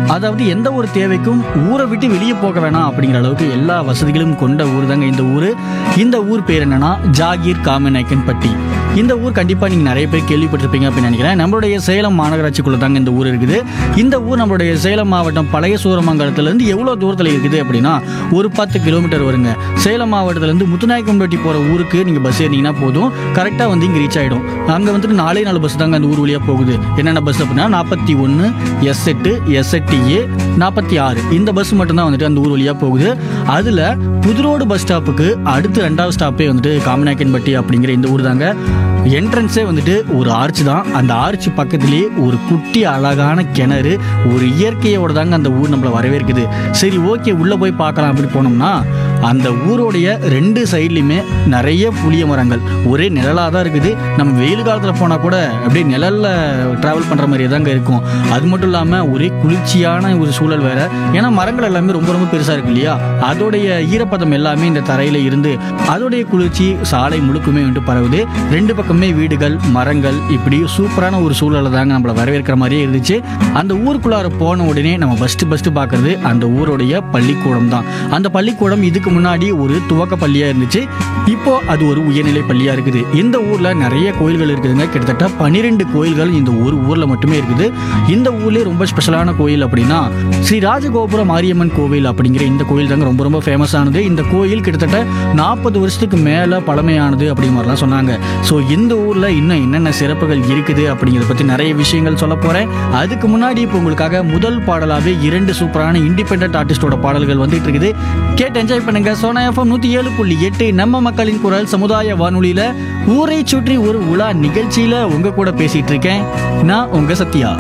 அதாவது எந்த ஒரு தேவைக்கும் ஊரை விட்டு வெளியே போக வேணாம் அப்படிங்கிற அளவுக்கு எல்லா வசதிகளும் கொண்ட ஊர் தாங்க இந்த ஊர். இந்த ஊர் பேர் என்னன்னா ஜாகீர் காமநாயக்கன்பட்டி. இந்த ஊர் கண்டிப்பாக நீங்கள் நிறைய பேர் கேள்விப்பட்டிருப்பீங்க அப்படின்னு நினைக்கிறேன். நம்மளுடைய சேலம் மாநகராட்சிக்குள்ளே தாங்க இந்த ஊர் இருக்குது. இந்த ஊர் நம்மளுடைய சேலம் மாவட்டம் பழைய சூரமங்கலத்துலேருந்து எவ்வளோ தூரத்தில் இருக்குது அப்படின்னா ஒரு 10 கிலோமீட்டர் வருங்க. சேலம் மாவட்டத்திலேருந்து முத்துநாயக்கன்பட்டி போகிற ஊருக்கு நீங்கள் பஸ் ஏறினீங்கன்னா போதும், கரெக்டாக வந்து இங்கே ரீச் ஆகிடும். அங்கே வந்துட்டு 4 பஸ் தாங்க அந்த ஊர் வழியாக போகுது. என்னென்ன பஸ் அப்படின்னா 41, S8, S8A, 46 இந்த பஸ் மட்டும்தான் வந்துட்டு அந்த ஊர் வழியாக போகுது. அதில் புதுரோடு பஸ் ஸ்டாப்புக்கு அடுத்து 2வது ஸ்டாப்பே வந்துட்டு காமநாயக்கன்பட்டி அப்படிங்கிற இந்த ஊர் தாங்க. என்ட்ரன்ஸே வந்துட்டு ஒரு ஆர்ச் தான். அந்த ஆர்ச் பக்கத்துலேயே ஒரு குட்டி அழகான கிணறு, ஒரு இயற்கையோட தாங்க அந்த ஊர் நம்மளை வரவேற்குது. சரி, ஓகே, உள்ளே போய் பார்க்கலாம் அப்படி போனோம்னா அந்த ஊரோடைய 2 சைட்லையுமே நிறைய புளிய மரங்கள், ஒரே நிழலாக தான் இருக்குது. நம்ம வெயில் காலத்தில் போனால் கூட அப்படியே நிழலில் ட்ராவல் பண்ணுற மாதிரியே தாங்க இருக்கும். அது மட்டும் இல்லாமல் ஒரே குளிர்ச்சியான ஒரு சூழல் வேறு. ஏன்னா மரங்கள் எல்லாமே ரொம்ப ரொம்ப பெருசாக இருக்கு இல்லையா, அதோடைய ஈரப்பதம் எல்லாமே இந்த தரையில் இருந்து அதோடைய குளிர்ச்சி சாலை முழுக்குமே வந்துட்டு பரவுது. 2 பக்கமே வீடுகள், மரங்கள், இப்படி சூப்பரான ஒரு சூழலை தாங்க நம்மளை வரவேற்கிற மாதிரியே இருந்துச்சு. அந்த ஊருக்குள்ளார போன உடனே நம்ம ஃபஸ்ட்டு பார்க்குறது அந்த ஊருடைய பள்ளிக்கூடம் தான். அந்த பள்ளிக்கூடம் இதுக்கு முன்னாடி ஒரு துவக்க பள்ளியா இருந்துச்சு. இப்போ அது ஒரு உயர்நிலை பள்ளியா இருக்குது. இந்த ஊர்ல நிறைய கோயில்கள் இருக்குதுங்க. கிட்டத்தட்ட 12 கோயில்கள் இந்த ஒரு ஊர்ல மட்டுமே இருக்குது. இந்த ஊர்லயே ரொம்ப ஸ்பெஷலான கோயில் அப்படின்னா ஸ்ரீ ராஜகோபுர மாரியம்மன் கோவில் அப்படிங்கிற இந்த கோயில் தாங்க ரொம்ப ரொம்ப ஃபேமஸ் ஆனது. இந்த கோயில் கிட்டத்தட்ட 40 வருஷத்துக்கு மேல பழமையானது அப்படி மாதிரிலாம் சொன்னாங்க. ஸோ இந்த ஊர்ல இன்னும் என்னென்ன சிறப்புகள் இருக்குது அப்படிங்கிறத பத்தி நிறைய விஷயங்கள் சொல்ல போறேன். அதுக்கு முன்னாடி இப்போ உங்களுக்காக முதல் பாடலாவே 2 சூப்பரான இண்டிபெண்டன்ட் ஆர்டிஸ்டோட பாடல்கள் வந்துட்டு இருக்குது. கேட்டு என்ஜாய் பண்ணுங்க. சோனா FM 107.8 நம்ம மக்களின் குரல் சமுதாய வானொலியில ஊரை சுற்றி ஒரு உலா நிகழ்ச்சியில உங்க கூட பேசிட்டு இருக்கேன். நான் உங்க Sathya.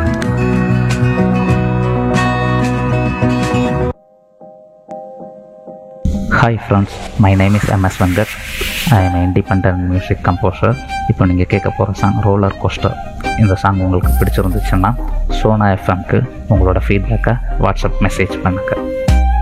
Hi friends, my name is MS Venkat. I am an independent music composer. இப்போ நீங்கள் கேட்க போகிற சாங் ரோலர் கோஸ்டர். இந்த சாங் உங்களுக்கு பிடிச்சிருந்துச்சுன்னா சோனா எஃப்எம்க்கு உங்களோட ஃபீட்பேக்கை வாட்ஸ்அப் மெசேஜ் பண்ணுங்கள்.